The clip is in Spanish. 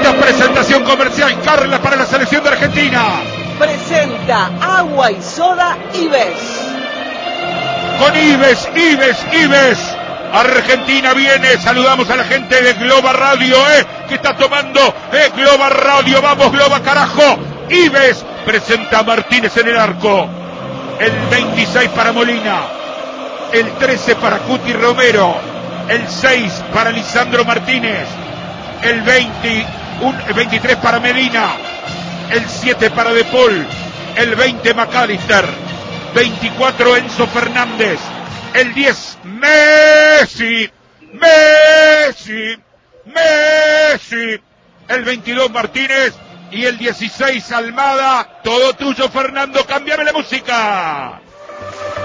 Esta presentación comercial, Carla, para la selección de Argentina. Presenta Agua y Soda Ives. Con Ives. Argentina viene, saludamos a la gente de Globa Radio, que está tomando Globa Radio, vamos Globa carajo. Ives presenta a Martínez en el arco, el 26 para Molina, el 13 para Cuti Romero, el 6 para Lisandro Martínez, el 23 para Medina, el 7 para De Paul, el 20 McAllister, 24 Enzo Fernández, el 10 Messi, el 22 Martínez y el 16 Almada. Todo tuyo, Fernando, cámbiame la música.